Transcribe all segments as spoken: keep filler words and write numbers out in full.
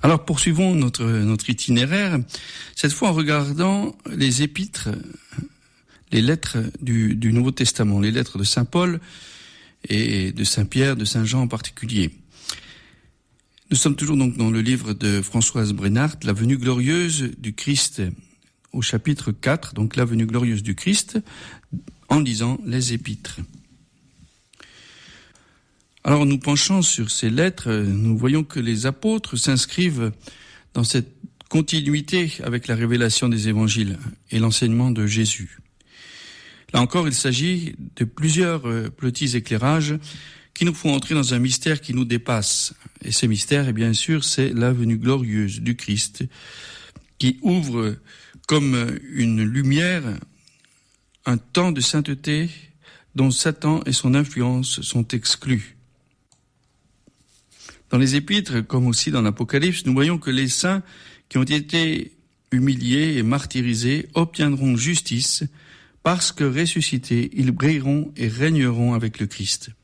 Alors poursuivons notre, notre itinéraire, cette fois en regardant les épîtres, les lettres du, du Nouveau Testament, les lettres de Saint Paul et de Saint Pierre, de Saint Jean en particulier. Nous sommes toujours donc dans le livre de Françoise Brenhardt, La venue glorieuse du Christ, au chapitre quatre, donc La venue glorieuse du Christ, en lisant les épîtres. Alors, nous penchant sur ces lettres, nous voyons que les apôtres s'inscrivent dans cette continuité avec la révélation des évangiles et l'enseignement de Jésus. Là encore, il s'agit de plusieurs petits éclairages qui nous font entrer dans un mystère qui nous dépasse. Et ce mystère, et bien sûr, c'est la venue glorieuse du Christ, qui ouvre comme une lumière un temps de sainteté dont Satan et son influence sont exclus. Dans les épîtres, comme aussi dans l'Apocalypse, nous voyons que les saints qui ont été humiliés et martyrisés obtiendront justice parce que ressuscités, ils brilleront et régneront avec le Christ.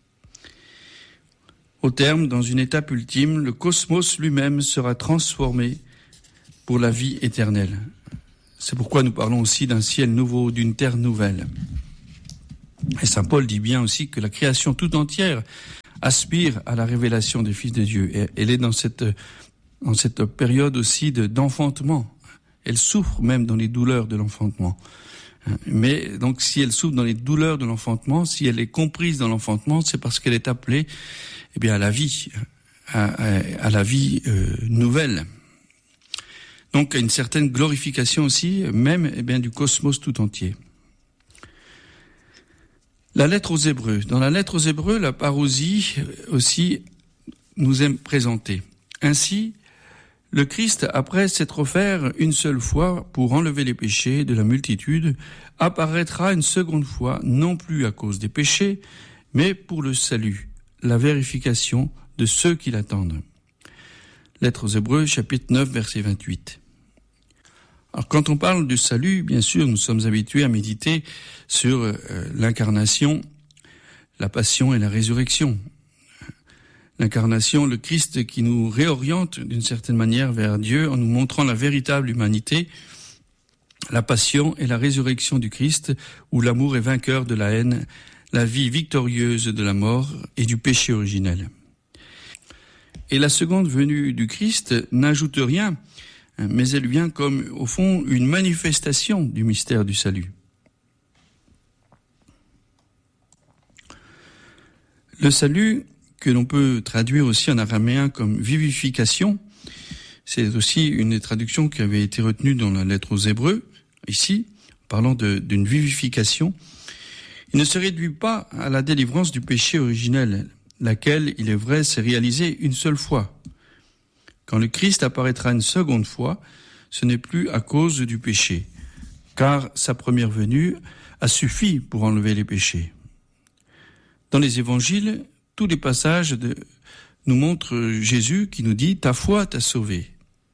Au terme, dans une étape ultime, le cosmos lui-même sera transformé pour la vie éternelle. C'est pourquoi nous parlons aussi d'un ciel nouveau, d'une terre nouvelle. Et saint Paul dit bien aussi que la création tout entière aspire à la révélation des fils de Dieu. Et elle est dans cette, dans cette période aussi de, d'enfantement. Elle souffre même dans les douleurs de l'enfantement. Mais donc si elle souffre dans les douleurs de l'enfantement, si elle est comprise dans l'enfantement, c'est parce qu'elle est appelée eh bien, à la vie, à, à, à la vie euh, nouvelle. Donc à une certaine glorification aussi, même eh bien, du cosmos tout entier. La lettre aux Hébreux. Dans la lettre aux Hébreux, la parousie aussi nous est présentée. Ainsi, le Christ, après s'être offert une seule fois pour enlever les péchés de la multitude, apparaîtra une seconde fois, non plus à cause des péchés, mais pour le salut, la vérification de ceux qui l'attendent. Lettre aux Hébreux, chapitre neuf, verset vingt-huit. Alors, quand on parle du salut, bien sûr, nous sommes habitués à méditer sur euh, l'incarnation, la passion et la résurrection. L'incarnation, le Christ qui nous réoriente d'une certaine manière vers Dieu en nous montrant la véritable humanité, la passion et la résurrection du Christ, où l'amour est vainqueur de la haine, la vie victorieuse de la mort et du péché originel. Et la seconde venue du Christ n'ajoute rien, mais elle vient comme, au fond, une manifestation du mystère du salut. Le salut, que l'on peut traduire aussi en araméen comme vivification, c'est aussi une traduction qui avait été retenue dans la lettre aux Hébreux, ici, parlant de, d'une vivification. Il ne se réduit pas à la délivrance du péché originel, laquelle, il est vrai, s'est réalisée une seule fois. Quand le Christ apparaîtra une seconde fois, ce n'est plus à cause du péché, car sa première venue a suffi pour enlever les péchés. Dans les évangiles, tous les passages de, nous montrent Jésus qui nous dit « ta foi t'a sauvé ».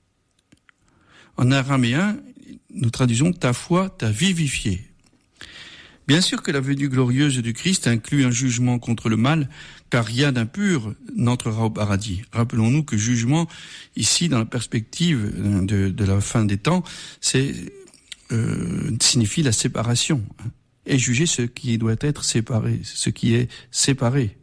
En araméen, nous traduisons « ta foi t'a vivifié ». Bien sûr que la venue glorieuse du Christ inclut un jugement contre le mal, car rien d'impur n'entrera au paradis. Rappelons-nous que jugement, ici, dans la perspective de, de la fin des temps, c'est, euh, signifie la séparation. Et juger ce qui doit être séparé, ce qui est séparé.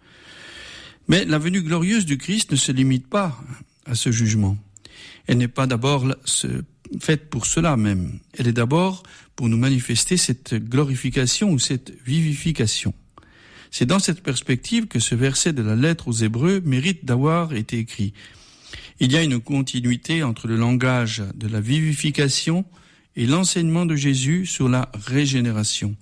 Mais la venue glorieuse du Christ ne se limite pas à ce jugement. Elle n'est pas d'abord faite pour cela même. Elle est d'abord pour nous manifester cette glorification ou cette vivification. C'est dans cette perspective que ce verset de la lettre aux Hébreux mérite d'avoir été écrit. Il y a une continuité entre le langage de la vivification et l'enseignement de Jésus sur la régénération.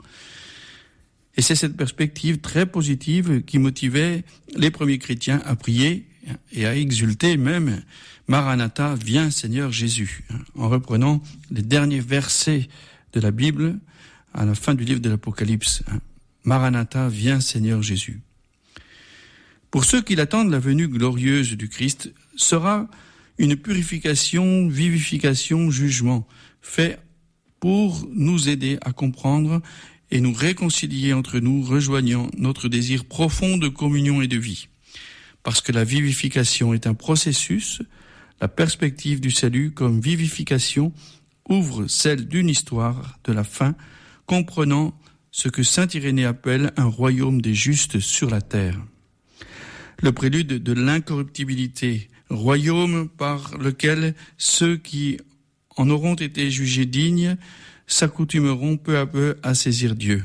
Et c'est cette perspective très positive qui motivait les premiers chrétiens à prier et à exulter même « Maranatha, viens Seigneur Jésus », en reprenant les derniers versets de la Bible à la fin du livre de l'Apocalypse. « Maranatha, viens Seigneur Jésus ». Pour ceux qui l'attendent, la venue glorieuse du Christ sera une purification, vivification, jugement, fait pour nous aider à comprendre et nous réconcilier entre nous, rejoignant notre désir profond de communion et de vie. Parce que la vivification est un processus La perspective du salut comme vivification ouvre celle d'une histoire de la fin, comprenant ce que saint Irénée appelle un royaume des justes sur la terre. Le prélude de l'incorruptibilité, royaume par lequel ceux qui en auront été jugés dignes s'accoutumeront peu à peu à saisir Dieu.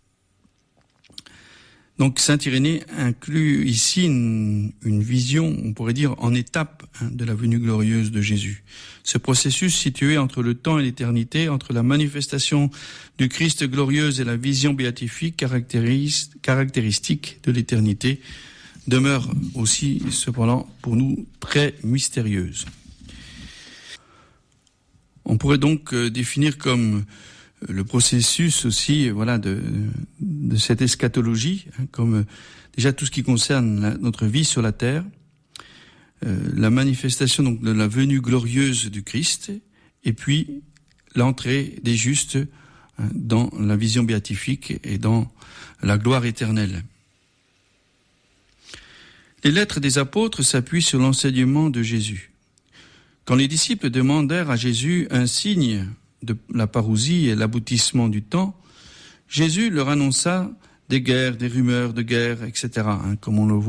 Donc saint Irénée inclut ici une, une vision, on pourrait dire, en étape hein, de la venue glorieuse de Jésus. Ce processus situé entre le temps et l'éternité, entre la manifestation du Christ glorieuse et la vision béatifique caractéris, caractéristique de l'éternité, demeure aussi, cependant, pour nous, très mystérieuse. On pourrait donc euh, définir comme le processus aussi, voilà, de, de cette eschatologie, hein, comme euh, déjà tout ce qui concerne la, notre vie sur la terre, euh, la manifestation donc de la venue glorieuse du Christ, et puis l'entrée des justes hein, dans la vision béatifique et dans la gloire éternelle. Les lettres des apôtres s'appuient sur l'enseignement de Jésus. Quand les disciples demandèrent à Jésus un signe de la parousie et l'aboutissement du temps, Jésus leur annonça des guerres, des rumeurs de guerre, et cetera, hein, comme on le voit